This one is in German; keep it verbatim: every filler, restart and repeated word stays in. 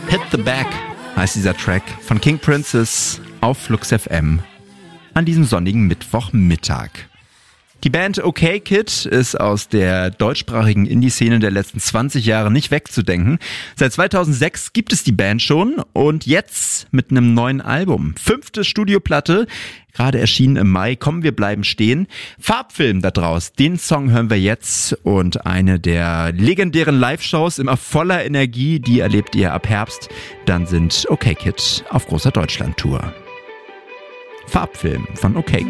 Hit the Back heißt dieser Track von King Princess auf Flux F M an diesem sonnigen Mittwochmittag. Die Band OK Kid ist aus der deutschsprachigen Indie-Szene der letzten zwanzig Jahre nicht wegzudenken. Seit zweitausendsechs gibt es die Band schon und jetzt mit einem neuen Album. Fünfte Studioplatte, gerade erschienen im Mai. Komm, wir bleiben stehen. Farbfilm da draus, den Song hören wir jetzt und eine der legendären Live-Shows immer voller Energie, die erlebt ihr ab Herbst. Dann sind OK Kid auf großer Deutschland-Tour. Farbfilm von OK Kid.